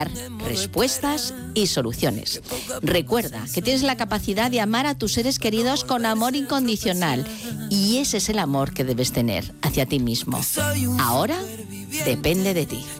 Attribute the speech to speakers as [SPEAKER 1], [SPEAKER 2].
[SPEAKER 1] respuestas y soluciones. Recuerda que tienes la capacidad de amar a tus seres queridos con amor incondicional y ese es el amor que debes tener hacia ti mismo. Ahora depende de ti.